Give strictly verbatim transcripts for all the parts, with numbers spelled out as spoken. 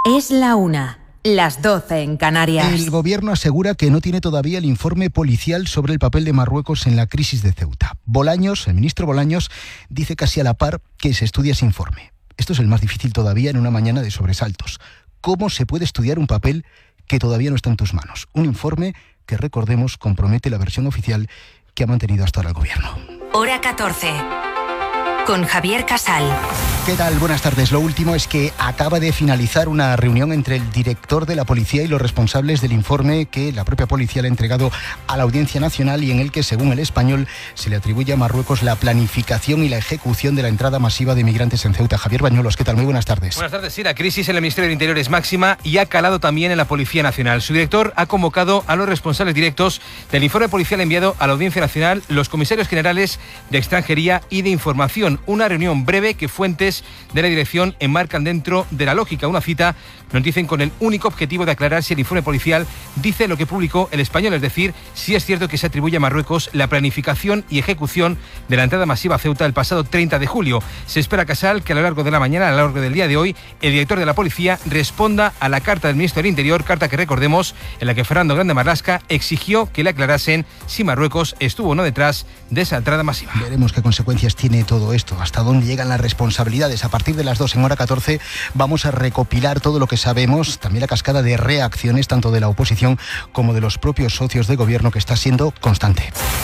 Es la una, las doce en Canarias. El gobierno asegura que no tiene todavía el informe policial sobre el papel de Marruecos en la crisis de Ceuta. Bolaños, el ministro Bolaños, dice casi a la par que se estudia ese informe. Esto es el más difícil todavía en una mañana de sobresaltos. ¿Cómo se puede estudiar un papel que todavía no está en tus manos? Un informe que, recordemos, compromete la versión oficial que ha mantenido hasta ahora el gobierno. Hora catorce. Con Javier Casal. ¿Qué tal? Buenas tardes. Lo último es que acaba de finalizar una reunión entre el director de la policía y los responsables del informe que la propia policía le ha entregado a la Audiencia Nacional y en el que, según El Español, se le atribuye a Marruecos la planificación y la ejecución de la entrada masiva de migrantes en Ceuta. Javier Bañuelos, ¿qué tal? Muy buenas tardes. Buenas tardes. Sí, la crisis en el Ministerio del Interior es máxima y ha calado también en la Policía Nacional. Su director ha convocado a los responsables directos del informe policial enviado a la Audiencia Nacional, los comisarios generales de Extranjería y de Información. Una reunión breve que fuentes de la dirección enmarcan dentro de la lógica. Una cita, nos dicen, con el único objetivo de aclarar si el informe policial dice lo que publicó El Español, es decir, si es cierto que se atribuye a Marruecos la planificación y ejecución de la entrada masiva a Ceuta el pasado treinta de julio. Se espera, Casal, que a lo largo de la mañana, a lo largo del día de hoy, el director de la policía responda a la carta del ministro del Interior, carta que recordemos, en la que Fernando Grande Marlaska exigió que le aclarasen si Marruecos estuvo o no detrás de esa entrada masiva. Veremos qué consecuencias tiene todo esto, hasta dónde llegan las responsabilidades. A partir de las dos en hora catorce vamos a recopilar todo lo que sabemos, también la cascada de reacciones tanto de la oposición como de los propios socios de gobierno, que está siendo constante.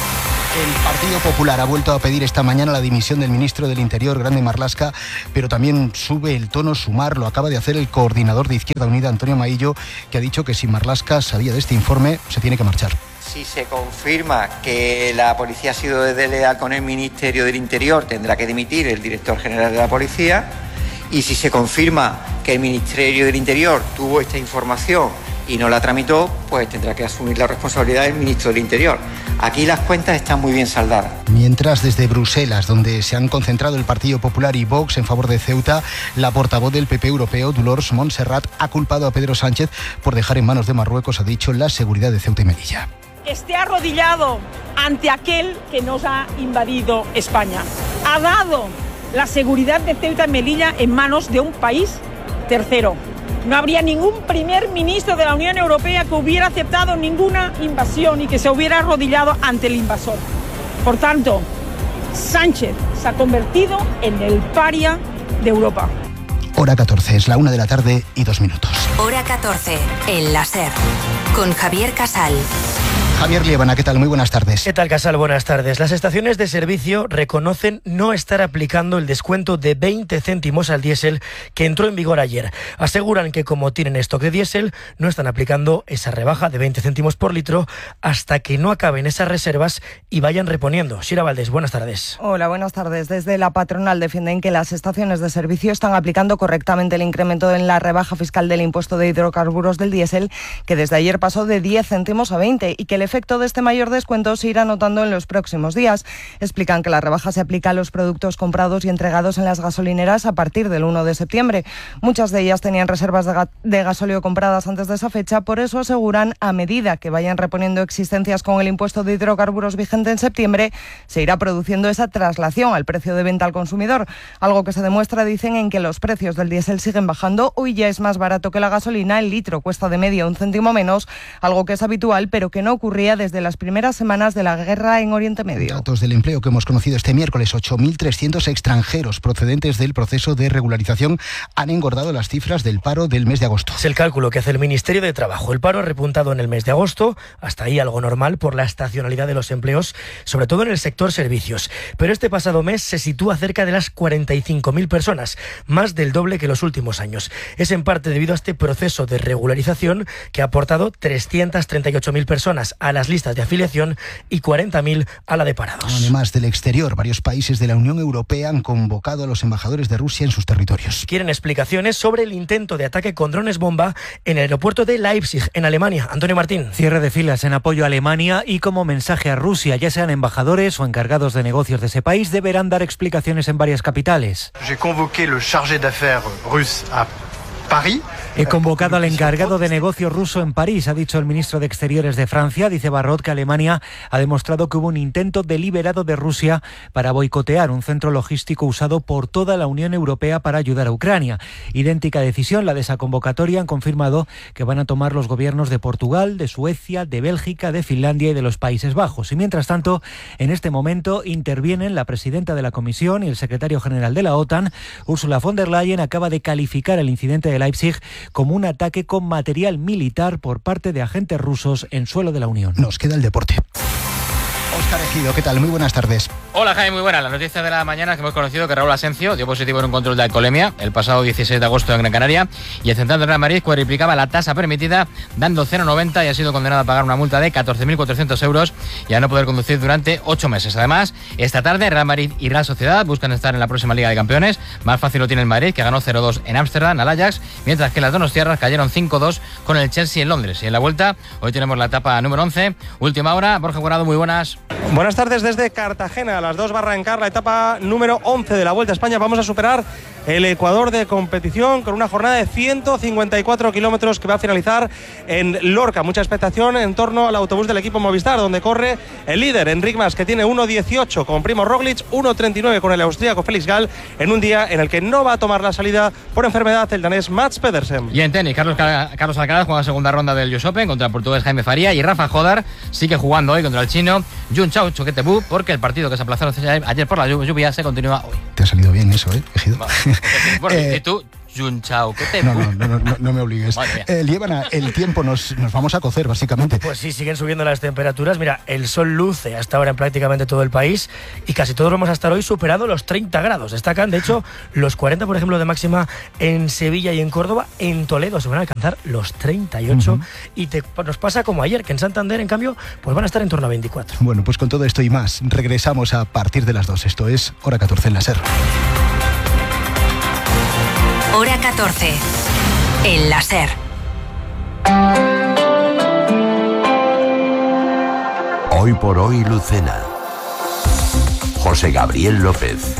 El Partido Popular ha vuelto a pedir esta mañana la dimisión del ministro del Interior, Grande Marlaska, pero también sube el tono Sumar. Lo acaba de hacer el coordinador de Izquierda Unida, Antonio Maillo, que ha dicho que si Marlaska sabía de este informe, se tiene que marchar. Si se confirma que la policía ha sido desleal con el Ministerio del Interior, tendrá que dimitir el director general de la policía. Y si se confirma que el Ministerio del Interior tuvo esta información y no la tramitó, pues tendrá que asumir la responsabilidad del ministro del Interior. Aquí las cuentas están muy bien saldadas. Mientras, desde Bruselas, donde se han concentrado el Partido Popular y Vox en favor de Ceuta, la portavoz del P P europeo, Dolors Montserrat, ha culpado a Pedro Sánchez por dejar en manos de Marruecos, ha dicho, la seguridad de Ceuta y Melilla. Esté arrodillado ante aquel que nos ha invadido España. Ha dado la seguridad de Ceuta y Melilla en manos de un país tercero. No habría ningún primer ministro de la Unión Europea que hubiera aceptado ninguna invasión y que se hubiera arrodillado ante el invasor. Por tanto, Sánchez se ha convertido en el paria de Europa. Hora catorce, es la una de la tarde y dos minutos. Hora catorce, en la SER, con Javier Casal. Javier Liébana, ¿qué tal? Muy buenas tardes. ¿Qué tal, Casal? Buenas tardes. Las estaciones de servicio reconocen no estar aplicando el descuento de veinte céntimos al diésel que entró en vigor ayer. Aseguran que, como tienen stock de diésel, no están aplicando esa rebaja de veinte céntimos por litro hasta que no acaben esas reservas y vayan reponiendo. Shira Valdés, buenas tardes. Hola, buenas tardes. Desde la patronal defienden que las estaciones de servicio están aplicando correctamente el incremento en la rebaja fiscal del impuesto de hidrocarburos del diésel, que desde ayer pasó de diez céntimos a veinte, y que el efecto de este mayor descuento se irá notando en los próximos días. Explican que la rebaja se aplica a los productos comprados y entregados en las gasolineras a partir del uno de septiembre. Muchas de ellas tenían reservas de, ga- de gasóleo compradas antes de esa fecha, por eso aseguran, a medida que vayan reponiendo existencias con el impuesto de hidrocarburos vigente en septiembre, se irá produciendo esa traslación al precio de venta al consumidor. Algo que se demuestra, dicen, en que los precios del diésel siguen bajando. Hoy ya es más barato que la gasolina, el litro cuesta de media un céntimo menos, algo que es habitual, pero que no ocurría desde las primeras semanas de la guerra en Oriente Medio. Datos del empleo que hemos conocido este miércoles: ocho mil trescientos extranjeros procedentes del proceso de regularización han engordado las cifras del paro del mes de agosto. Es el cálculo que hace el Ministerio de Trabajo. El paro ha repuntado en el mes de agosto, hasta ahí algo normal por la estacionalidad de los empleos, sobre todo en el sector servicios. Pero este pasado mes se sitúa cerca de las cuarenta y cinco mil personas, más del doble que los últimos años. Es en parte debido a este proceso de regularización que ha aportado trescientas treinta y ocho mil personas a las listas de afiliación y cuarenta mil a la de parados. Además del exterior, varios países de la Unión Europea han convocado a los embajadores de Rusia en sus territorios. Quieren explicaciones sobre el intento de ataque con drones bomba en el aeropuerto de Leipzig, en Alemania. Antonio Martín. Cierre de filas en apoyo a Alemania y como mensaje a Rusia, ya sean embajadores o encargados de negocios de ese país, deberán dar explicaciones en varias capitales. J'ai convoqué le chargé d'affaires russe a He convocado al encargado de negocio ruso en París, ha dicho el ministro de Exteriores de Francia. Dice Barrot que Alemania ha demostrado que hubo un intento deliberado de Rusia para boicotear un centro logístico usado por toda la Unión Europea para ayudar a Ucrania. Idéntica decisión, la de esa convocatoria, han confirmado que van a tomar los gobiernos de Portugal, de Suecia, de Bélgica, de Finlandia y de los Países Bajos. Y mientras tanto, en este momento intervienen la presidenta de la Comisión y el secretario general de la OTAN. Ursula von der Leyen acaba de calificar el incidente de Leipzig como un ataque con material militar por parte de agentes rusos en suelo de la Unión. Nos queda el deporte. Óscar Ejido, ¿qué tal? Muy buenas tardes. Hola Jaime, muy buenas. La noticia de la mañana es que hemos conocido que Raúl Asencio dio positivo en un control de alcoholemia el pasado dieciséis de agosto en Gran Canaria, y el central de Real Madrid cuadriplicaba la tasa permitida dando cero coma noventa y ha sido condenado a pagar una multa de catorce mil cuatrocientos euros y a no poder conducir durante ocho meses. Además, esta tarde Real Madrid y Real Sociedad buscan estar en la próxima Liga de Campeones. Más fácil lo tiene el Madrid, que ganó cero dos en Ámsterdam al Ajax, mientras que las donostiarras cayeron cinco dos con el Chelsea en Londres. Y en la vuelta, hoy tenemos la etapa número once, última hora. Borja Guarado, muy buenas. Buenas tardes desde Cartagena. A las dos va a arrancar la etapa número once de la Vuelta a España. Vamos a superar el Ecuador de competición con una jornada de ciento cincuenta y cuatro kilómetros que va a finalizar en Lorca. Mucha expectación en torno al autobús del equipo Movistar, donde corre el líder Enric Mas, que tiene uno dieciocho con Primo Roglic, uno treinta y nueve con el austríaco Felix Gall, en un día en el que no va a tomar la salida por enfermedad el danés Mats Pedersen. Y en tenis, Carlos, Carlos Alcaraz juega la segunda ronda del U S Open contra el portugués Jaime Faría, y Rafa Jodar sigue jugando hoy contra el chino Jun Chao Choquetebu, porque el partido que se aplazó ayer por la lluvia se continúa hoy. Te ha salido bien eso, ¿eh, Ejido? Bueno, eh, ¿y tú? Jun Chao, ¿qué te no, no, no, no, no me obligues. Eh, Líbana, el tiempo nos, nos vamos a cocer, básicamente. Pues sí, siguen subiendo las temperaturas. Mira, el sol luce hasta ahora en prácticamente todo el país y casi todos vamos a estar hoy superado los treinta grados. Destacan, de hecho, los cuarenta, por ejemplo, de máxima en Sevilla y en Córdoba. En Toledo se van a alcanzar los treinta y ocho. Uh-huh. Y te, nos pasa como ayer, que en Santander, en cambio, pues van a estar en torno a veinticuatro. Bueno, pues con todo esto y más, regresamos a partir de las dos. Esto es Hora catorce en la SER. Hora catorce, en la SER. Hoy por hoy, Lucena. José Gabriel López.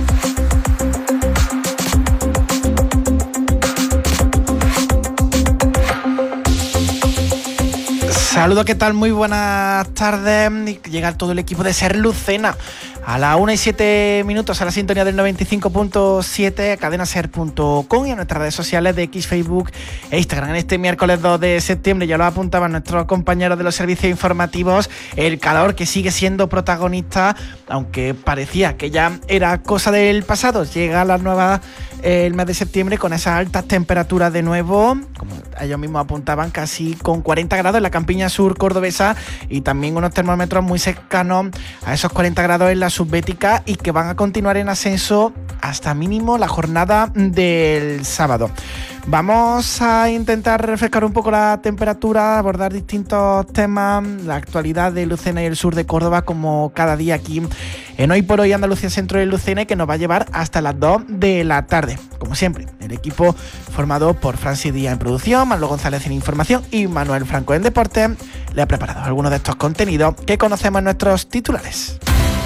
Saludos, ¿qué tal? Muy buenas tardes. Llega todo el equipo de SER Lucena a la una y siete minutos a la sintonía del noventa y cinco punto siete, cadena ser punto com y a nuestras redes sociales de X, Facebook e Instagram. En este miércoles dos de septiembre, ya lo apuntaban nuestros compañeros de los servicios informativos, el calor que sigue siendo protagonista, aunque parecía que ya era cosa del pasado. Llega la nueva eh, el mes de septiembre con esas altas temperaturas de nuevo, como ellos mismos apuntaban, casi con cuarenta grados en la campiña sur cordobesa, y también unos termómetros muy cercanos a esos cuarenta grados en la subbética, y que van a continuar en ascenso hasta mínimo la jornada del sábado. Vamos a intentar refrescar un poco la temperatura, abordar distintos temas, la actualidad de Lucena y el sur de Córdoba, como cada día aquí en Hoy por Hoy Andalucía Centro de Lucena, que nos va a llevar hasta las dos de la tarde. Como siempre, el equipo formado por Francis Díaz en producción, Manolo González en información y Manuel Franco en deporte le ha preparado algunos de estos contenidos que conocemos en nuestros titulares.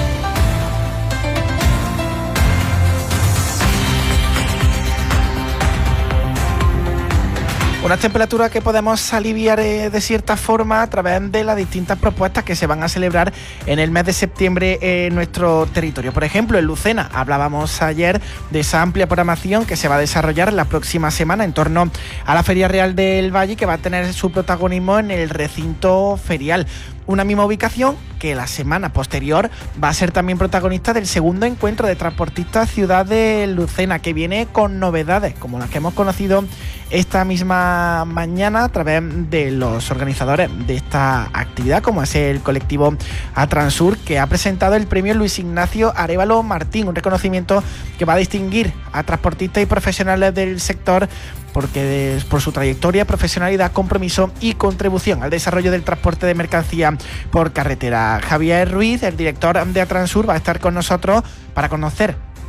Unas temperaturas que podemos aliviar eh, de cierta forma a través de las distintas propuestas que se van a celebrar en el mes de septiembre en nuestro territorio. Por ejemplo, en Lucena hablábamos ayer de esa amplia programación que se va a desarrollar la próxima semana en torno a la Feria Real del Valle, que va a tener su protagonismo en el recinto ferial. Una misma ubicación que la semana posterior va a ser también protagonista del segundo encuentro de transportistas Ciudad de Lucena, que viene con novedades como las que hemos conocido esta misma mañana a través de los organizadores de esta actividad, como es el colectivo Atransur, que ha presentado el premio Luis Ignacio Arévalo Martín, un reconocimiento que va a distinguir a transportistas y profesionales del sector porque por su trayectoria, profesionalidad, compromiso y contribución al desarrollo del transporte de mercancía por carretera. Javier Ruiz, el director de Atransur, va a estar con nosotros para conocer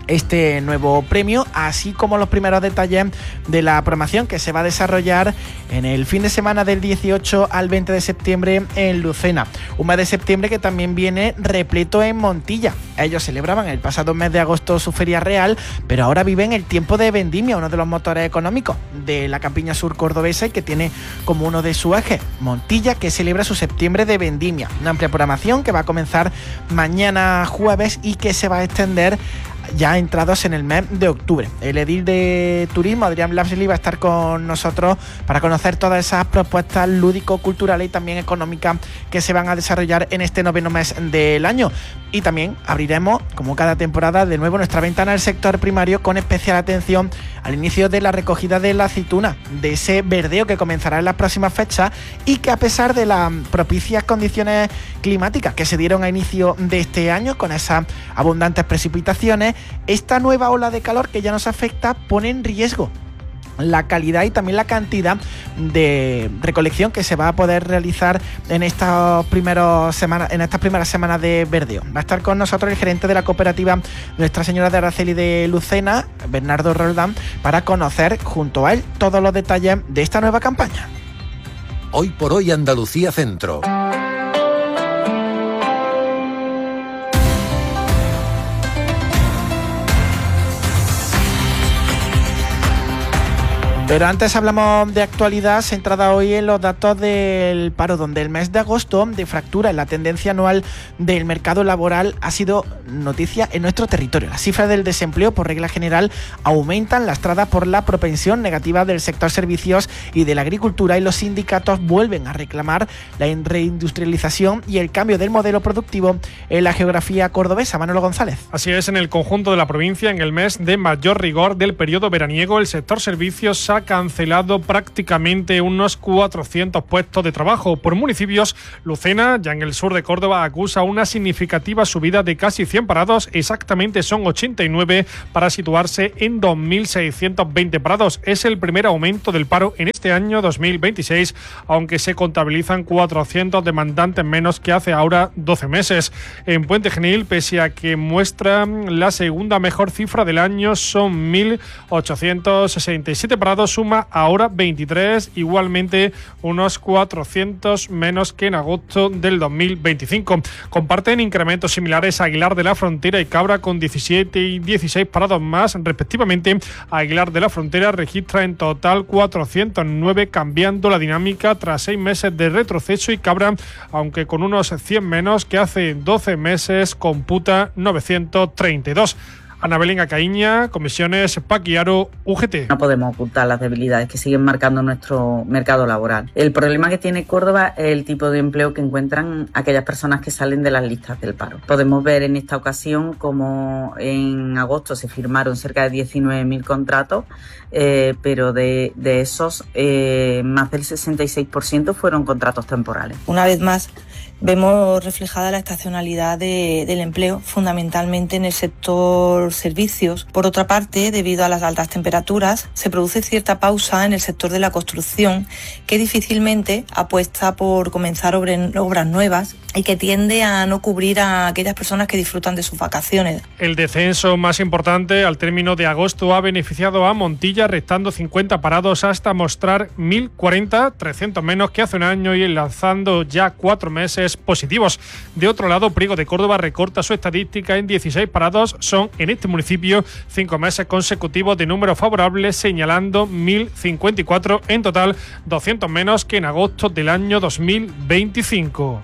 este nuevo premio, así como los primeros detalles de la programación que se va a desarrollar en el fin de semana del dieciocho al veinte de septiembre en Lucena. Un mes de septiembre que también viene repleto en Montilla. Ellos celebraban el pasado mes de agosto su feria real, pero ahora viven el tiempo de vendimia, uno de los motores económicos de la campiña sur cordobesa y que tiene como uno de sus ejes Montilla, que celebra su septiembre de vendimia. Una amplia programación que va a comenzar mañana jueves y que se va a extender ya entrados en el mes de octubre. El edil de turismo, Adrián Lapsley, va a estar con nosotros para conocer todas esas propuestas lúdico-culturales y también económicas que se van a desarrollar en este noveno mes del año. Y también abriremos, como cada temporada, de nuevo nuestra ventana al sector primario, con especial atención al inicio de la recogida de la aceituna, de ese verdeo que comenzará en las próximas fechas y que, a pesar de las propicias condiciones climáticas que se dieron a inicio de este año, con esas abundantes precipitaciones, esta nueva ola de calor que ya nos afecta pone en riesgo la calidad y también la cantidad de recolección que se va a poder realizar en estas primeras semanas, en estas primeras semanas de verdeo. Va a estar con nosotros el gerente de la cooperativa Nuestra Señora de Araceli de Lucena, Bernardo Roldán, para conocer junto a él todos los detalles de esta nueva campaña. Hoy por hoy Andalucía Centro. Pero antes hablamos de actualidad centrada hoy en los datos del paro, donde el mes de agosto, de fractura en la tendencia anual del mercado laboral, ha sido noticia en nuestro territorio. Las cifras del desempleo, por regla general, aumentan, lastradas por la propensión negativa del sector servicios y de la agricultura, y los sindicatos vuelven a reclamar la reindustrialización y el cambio del modelo productivo en la geografía cordobesa. Manolo González. Así es, en el conjunto de la provincia, en el mes de mayor rigor del periodo veraniego, el sector servicios ha cancelado prácticamente unos cuatrocientos puestos de trabajo. Por municipios, Lucena, ya en el sur de Córdoba, acusa una significativa subida de casi cien parados, exactamente son ochenta y nueve, para situarse en dos mil seiscientos veinte parados. Es el primer aumento del paro en este año dos mil veintiséis, aunque se contabilizan cuatrocientos demandantes menos que hace ahora doce meses. En Puente Genil, pese a que muestra la segunda mejor cifra del año, son mil ochocientos sesenta y siete parados, suma ahora veintitrés, igualmente unos cuatrocientos menos que en agosto del dos mil veinticinco. Comparten incrementos similares a Aguilar de la Frontera y Cabra, con diecisiete y dieciséis parados más respectivamente. Aguilar de la Frontera registra en total cuatrocientos nueve, cambiando la dinámica tras seis meses de retroceso, y Cabra, aunque con unos cien menos que hace doce meses, computa novecientos treinta y dos. Ana Belén Acaíña, Comisiones Paquiaro, U G T. No podemos ocultar las debilidades que siguen marcando nuestro mercado laboral. El problema que tiene Córdoba es el tipo de empleo que encuentran aquellas personas que salen de las listas del paro. Podemos ver en esta ocasión como en agosto se firmaron cerca de diecinueve mil contratos, eh, pero de, de esos eh, más del sesenta y seis por ciento fueron contratos temporales. Una vez más, vemos reflejada la estacionalidad de, del empleo, fundamentalmente en el sector servicios. Por otra parte, debido a las altas temperaturas, se produce cierta pausa en el sector de la construcción, que difícilmente apuesta por comenzar obras nuevas y que tiende a no cubrir a aquellas personas que disfrutan de sus vacaciones. El descenso más importante al término de agosto ha beneficiado a Montilla, restando cincuenta parados hasta mostrar mil cuarenta, trescientos menos que hace un año y lanzando ya cuatro meses positivos. De otro lado, Priego de Córdoba recorta su estadística en dieciséis parados. Son en este municipio cinco meses consecutivos de números favorables, señalando mil cincuenta y cuatro en total, doscientos menos que en agosto del año dos mil veinticinco.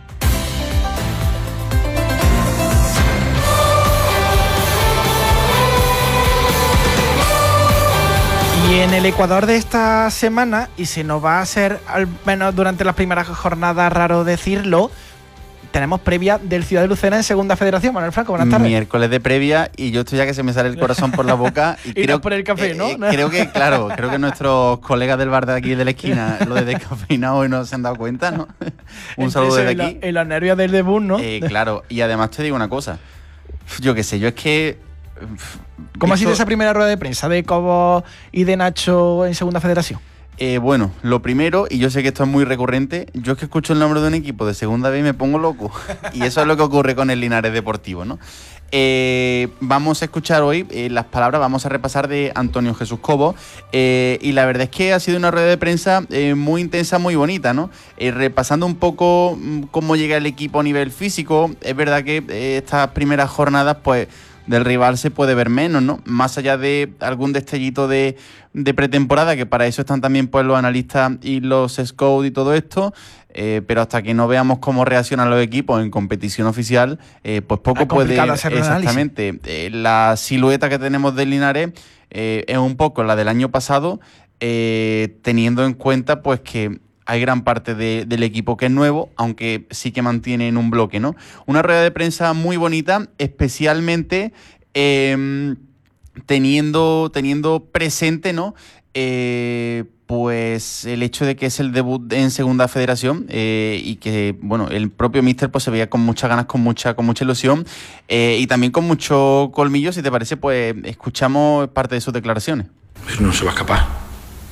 Y en el Ecuador de esta semana, y se nos va a hacer, al menos durante las primeras jornadas, raro decirlo, tenemos previa del Ciudad de Lucena en Segunda Federación. Manuel Franco, buenas tardes. Miércoles de previa, y yo estoy ya que se me sale el corazón por la boca. Y, y creo, no por el café, ¿no? Eh, creo que, claro, creo que nuestros colegas del bar de aquí de la esquina, lo de descafeinado, hoy no se han dado cuenta, ¿no? Un saludo desde en aquí. La, en los nervios del debut, ¿no? Eh, claro, y además te digo una cosa. Yo qué sé, yo es que... ¿Cómo ha sido esa primera rueda de prensa de Cobo y de Nacho en Segunda Federación? Eh, bueno, lo primero, y yo sé que esto es muy recurrente, yo es que escucho el nombre de un equipo de segunda vez y me pongo loco. Y eso es lo que ocurre con el Linares Deportivo, ¿no? Eh, vamos a escuchar hoy eh, las palabras, vamos a repasar de Antonio Jesús Cobo, eh, y la verdad es que ha sido una rueda de prensa eh, muy intensa, muy bonita, ¿no? Eh, repasando un poco mm, cómo llega el equipo a nivel físico. Es verdad que eh, estas primeras jornadas, pues, del rival se puede ver menos, ¿no? Más allá de algún destellito de, de pretemporada, que para eso están también pues los analistas y los scouts y todo esto, eh, pero hasta que no veamos cómo reaccionan los equipos en competición oficial, eh, pues poco puede... Hacer exactamente. Eh, la silueta que tenemos del Linares eh, es un poco la del año pasado, eh, teniendo en cuenta pues que hay gran parte de, del equipo que es nuevo, aunque sí que mantienen un bloque, ¿no? Una rueda de prensa muy bonita, especialmente eh, teniendo, teniendo presente, ¿no? Eh, pues el hecho de que es el debut en Segunda Federación eh, y que, bueno, el propio míster pues se veía con muchas ganas, con mucha, con mucha ilusión eh, y también con mucho colmillo. Si te parece, pues escuchamos parte de sus declaraciones. Pues no se va a escapar.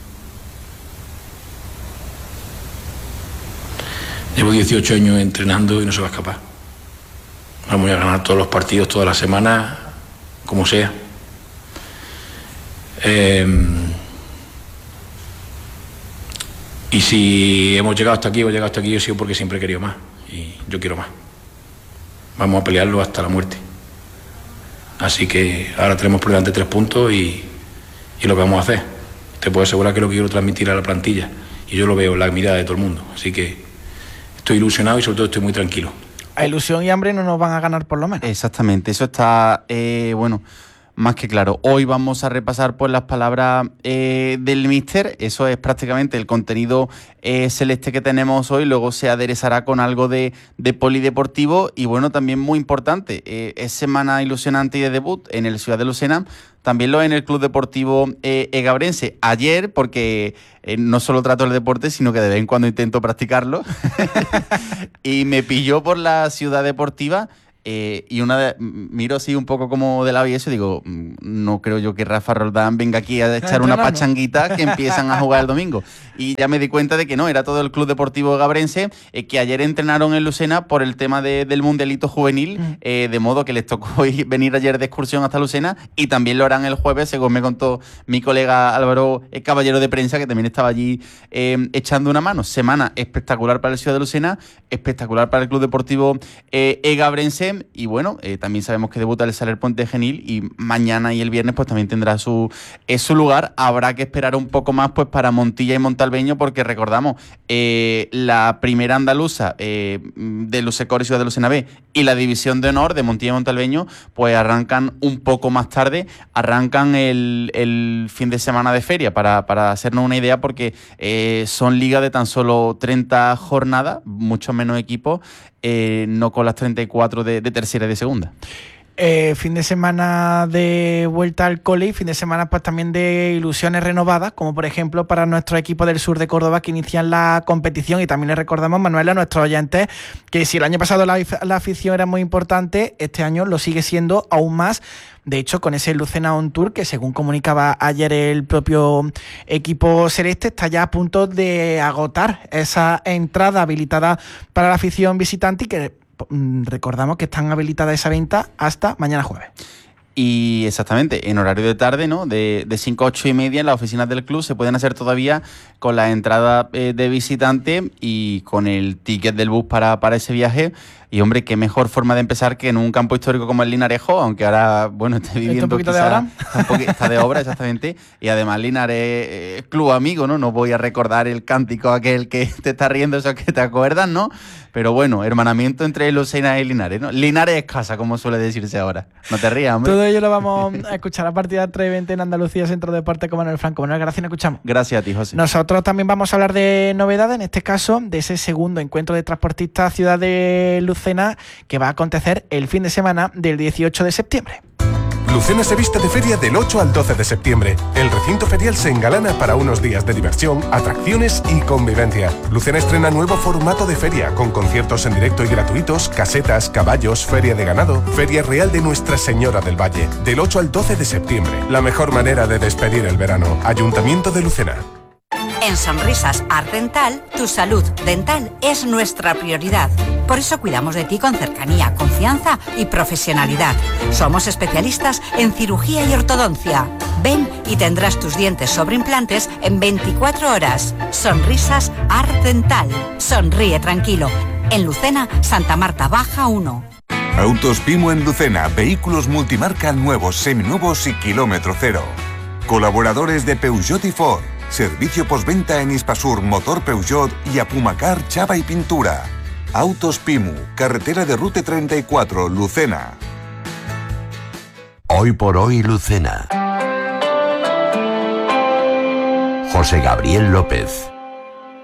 Llevo dieciocho años entrenando y no se va a escapar. Vamos a ganar todos los partidos, todas las semanas, como sea. Eh, y si hemos llegado hasta aquí o llegado hasta aquí, yo sigo porque siempre he querido más. Y yo quiero más. Vamos a pelearlo hasta la muerte. Así que ahora tenemos por delante tres puntos y, y lo que vamos a hacer. Te puedo asegurar que lo quiero transmitir a la plantilla. Y yo lo veo en la mirada de todo el mundo. Así que estoy ilusionado y sobre todo estoy muy tranquilo. A ilusión y hambre no nos van a ganar por lo menos. Exactamente, eso está, eh, bueno, más que claro. Hoy vamos a repasar pues las palabras eh, del míster. Eso es prácticamente el contenido eh, celeste que tenemos hoy. Luego se aderezará con algo de, de polideportivo. Y bueno, también muy importante, eh, es semana ilusionante y de debut en el Ciudad de Lucena. También lo en el Club Deportivo eh, Egabrense. Ayer, porque eh, no solo trato el deporte, sino que de vez en cuando intento practicarlo. Y me pilló por la Ciudad Deportiva. Eh, y una de, miro así un poco como de lado y eso, y digo, no creo yo que Rafa Roldán venga aquí a echar una pachanguita que empiezan a jugar el domingo. Y ya me di cuenta de que no, era todo el Club Deportivo Gabrense, eh, que ayer entrenaron en Lucena por el tema de, del Mundialito Juvenil, mm. eh, de modo que les tocó ir, venir ayer de excursión hasta Lucena, y también lo harán el jueves, según me contó mi colega Álvaro, el caballero de prensa, que también estaba allí eh, echando una mano. Semana espectacular para el Ciudad de Lucena, espectacular para el Club Deportivo eh, Egabrense. Y bueno, eh, también sabemos que debuta el Saler Puente Genil y mañana y el viernes pues también tendrá su, eh, su lugar. Habrá que esperar un poco más pues para Montilla y Montalbeño, porque recordamos, eh, la primera andaluza eh, de Lusecor y Ciudad de Lucena B y la división de honor de Montilla y Montalbeño pues arrancan un poco más tarde, arrancan el, el fin de semana de feria, para, para hacernos una idea, porque eh, son ligas de tan solo treinta jornadas, mucho menos equipos, eh, no con las treinta y cuatro de, de tercera y de segunda. Eh, fin de semana de vuelta al cole y fin de semana pues también de ilusiones renovadas, como por ejemplo para nuestro equipo del sur de Córdoba que inician la competición. Y también les recordamos, Manuel, a nuestros oyentes, que si el año pasado la, la afición era muy importante, este año lo sigue siendo aún más. De hecho, con ese Lucena On Tour, que según comunicaba ayer el propio equipo celeste, está ya a punto de agotar esa entrada habilitada para la afición visitante, y que recordamos que están habilitadas esa venta hasta mañana jueves. Y exactamente, en horario de tarde, ¿no? De, de cinco a ocho y media en las oficinas del club se pueden hacer todavía con la entrada eh, de visitante y con el ticket del bus para, para ese viaje. Y hombre, qué mejor forma de empezar que en un campo histórico como el Linarejo, aunque ahora, bueno, esté viviendo un poquito quizá, de obra. Está, un poquito, está de obra, exactamente. Y además Linares es club amigo, ¿no? No voy a recordar el cántico aquel que te está riendo, eso que te acuerdas, ¿no? Pero bueno, hermanamiento entre Lucena y Linares, ¿no? Linares es casa, como suele decirse ahora. No te rías, hombre. Todo ello lo vamos a escuchar a partir de las tres y veinte en Andalucía, Centro de Deporte con Manuel Franco. Manuel, gracias, nos escuchamos. Gracias a ti, José. Nosotros también vamos a hablar de novedades, en este caso de ese segundo encuentro de transportistas Ciudad de Lucena, que va a acontecer el fin de semana del dieciocho de septiembre. Lucena se viste de feria del ocho al doce de septiembre. El recinto ferial se engalana para unos días de diversión, atracciones y convivencia. Lucena estrena nuevo formato de feria, con conciertos en directo y gratuitos, casetas, caballos, feria de ganado, feria real de Nuestra Señora del Valle. Del ocho al doce de septiembre. La mejor manera de despedir el verano. Ayuntamiento de Lucena. En Sonrisas Art Dental, tu salud dental es nuestra prioridad. Por eso cuidamos de ti con cercanía, confianza y profesionalidad. Somos especialistas en cirugía y ortodoncia. Ven y tendrás tus dientes sobre implantes en veinticuatro horas. Sonrisas Art Dental. Sonríe tranquilo. En Lucena, Santa Marta Baja uno. Autos Pimu en Lucena. Vehículos multimarca nuevos, seminuevos y kilómetro cero. Colaboradores de Peugeot y Ford. Servicio postventa en Hispasur, Motor Peugeot y Apumacar, Chapa y Pintura. Autos Pimu, carretera de Rute treinta y cuatro, Lucena. Hoy por hoy, Lucena. José Gabriel López.